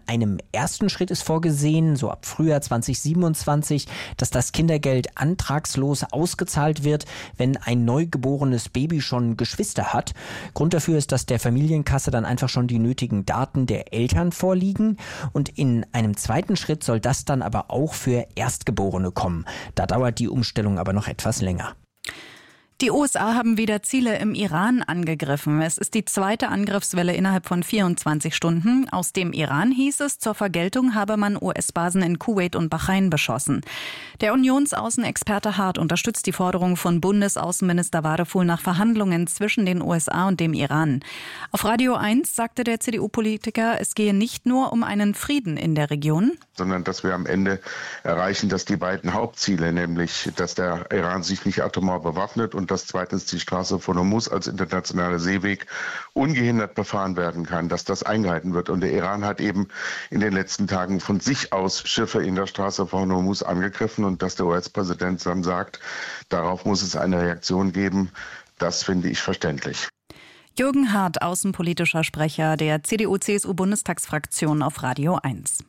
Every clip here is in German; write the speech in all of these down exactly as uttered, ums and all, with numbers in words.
einem ersten Schritt ist vorgesehen, so ab Frühjahr zwanzig siebenundzwanzig, dass das Kindergeld antragslos ausgezahlt wird, wenn ein neugeborenes Baby schon Geschwister hat. Grund dafür ist, dass der Familienkasse dann einfach schon die nötigen Daten der Eltern vorliegen. Und in einem zweiten Schritt soll das dann aber auch für Erstgeborene kommen. Da dauert die Umstellung aber noch etwas länger. Die U S A haben wieder Ziele im Iran angegriffen. Es ist die zweite Angriffswelle innerhalb von vierundzwanzig Stunden. Aus dem Iran hieß es, zur Vergeltung habe man U S-Basen in Kuwait und Bahrain beschossen. Der Unionsaußenexperte Hart unterstützt die Forderung von Bundesaußenminister Wadefuhl nach Verhandlungen zwischen den U S A und dem Iran. Auf Radio eins sagte der C D U-Politiker, es gehe nicht nur um einen Frieden in der Region, sondern dass wir am Ende erreichen, dass die beiden Hauptziele, nämlich dass der Iran sich nicht atomar bewaffnet und dass zweitens die Straße von Hormuz als internationaler Seeweg ungehindert befahren werden kann, dass das eingehalten wird. Und der Iran hat eben in den letzten Tagen von sich aus Schiffe in der Straße von Hormuz angegriffen und dass der U S-Präsident dann sagt, darauf muss es eine Reaktion geben, das finde ich verständlich. Jürgen Hart, außenpolitischer Sprecher der C D U-C S U-Bundestagsfraktion auf Radio eins.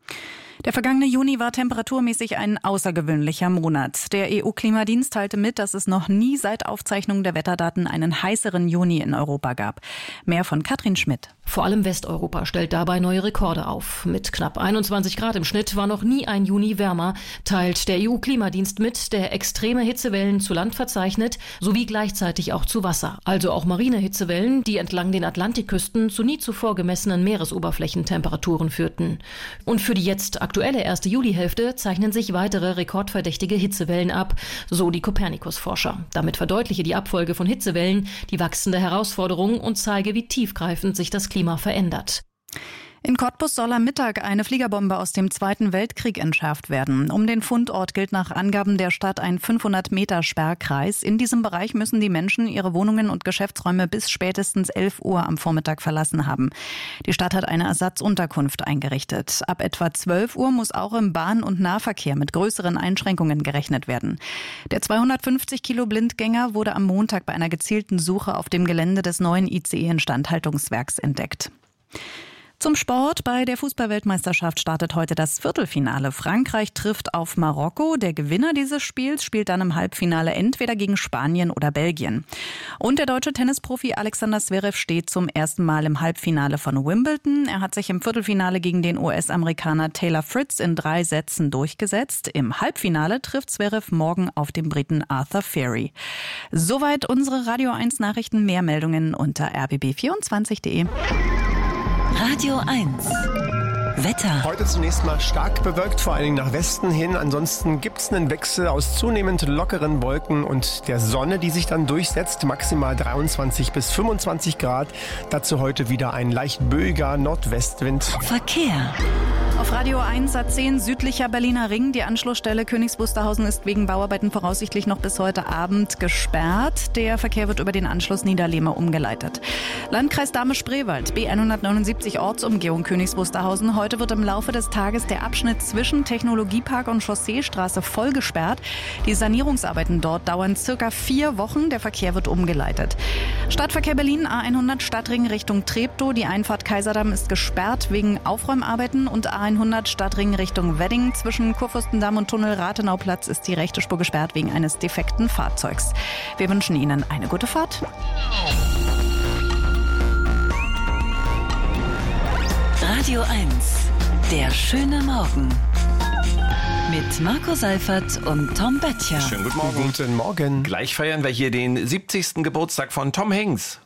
Der vergangene Juni war temperaturmäßig ein außergewöhnlicher Monat. Der E U-Klimadienst teilte mit, dass es noch nie seit Aufzeichnung der Wetterdaten einen heißeren Juni in Europa gab. Mehr von Katrin Schmidt. Vor allem Westeuropa stellt dabei neue Rekorde auf. Mit knapp einundzwanzig Grad im Schnitt war noch nie ein Juni wärmer, teilt der E U-Klimadienst mit, der extreme Hitzewellen zu Land verzeichnet, sowie gleichzeitig auch zu Wasser. Also auch marine Hitzewellen, die entlang den Atlantikküsten zu nie zuvor gemessenen Meeresoberflächentemperaturen führten. Und für die jetzt aktuelle erste Julihälfte zeichnen sich weitere rekordverdächtige Hitzewellen ab, so die Copernicus-Forscher. Damit verdeutliche die Abfolge von Hitzewellen die wachsende Herausforderung und zeige, wie tiefgreifend sich das Klima verändert. In Cottbus soll am Mittag eine Fliegerbombe aus dem Zweiten Weltkrieg entschärft werden. Um den Fundort gilt nach Angaben der Stadt ein fünfhundert Meter Sperrkreis. In diesem Bereich müssen die Menschen ihre Wohnungen und Geschäftsräume bis spätestens elf Uhr am Vormittag verlassen haben. Die Stadt hat eine Ersatzunterkunft eingerichtet. Ab etwa zwölf Uhr muss auch im Bahn- und Nahverkehr mit größeren Einschränkungen gerechnet werden. Der zweihundertfünfzig Kilo Blindgänger wurde am Montag bei einer gezielten Suche auf dem Gelände des neuen I C E-Instandhaltungswerks entdeckt. Zum Sport. Bei der Fußball-Weltmeisterschaft startet heute das Viertelfinale. Frankreich trifft auf Marokko. Der Gewinner dieses Spiels spielt dann im Halbfinale entweder gegen Spanien oder Belgien. Und der deutsche Tennisprofi Alexander Zverev steht zum ersten Mal im Halbfinale von Wimbledon. Er hat sich im Viertelfinale gegen den U S-Amerikaner Taylor Fritz in drei Sätzen durchgesetzt. Im Halbfinale trifft Zverev morgen auf den Briten Arthur Furey. Soweit unsere Radio eins Nachrichten. Mehr Meldungen unter r b b vierundzwanzig punkt d e. Radio eins. Wetter. Heute zunächst mal stark bewölkt, vor allen Dingen nach Westen hin. Ansonsten gibt es einen Wechsel aus zunehmend lockeren Wolken und der Sonne, die sich dann durchsetzt. Maximal dreiundzwanzig bis fünfundzwanzig Grad. Dazu heute wieder ein leicht böiger Nordwestwind. Verkehr. Auf Radio eins A zehn südlicher Berliner Ring. Die Anschlussstelle Königs Wusterhausen ist wegen Bauarbeiten voraussichtlich noch bis heute Abend gesperrt. Der Verkehr wird über den Anschluss Niederlehme umgeleitet. Landkreis Dahme-Spreewald, B hundertneunundsiebzig Ortsumgehung Königs Wusterhausen. Heute wird im Laufe des Tages der Abschnitt zwischen Technologiepark und Chausseestraße voll gesperrt. Die Sanierungsarbeiten dort dauern circa vier Wochen. Der Verkehr wird umgeleitet. Stadtverkehr Berlin A hundert Stadtring Richtung Treptow. Die Einfahrt Kaiserdamm ist gesperrt wegen Aufräumarbeiten und A hundert Stadtring Richtung Wedding. Zwischen Kurfürstendamm und Tunnel Rathenauplatz ist die rechte Spur gesperrt wegen eines defekten Fahrzeugs. Wir wünschen Ihnen eine gute Fahrt. Radio eins. Der schöne Morgen. Mit Marco Seifert und Tom Böttcher. Schönen guten Morgen. Guten Morgen. Gleich feiern wir hier den siebzigsten Geburtstag von Tom Hanks.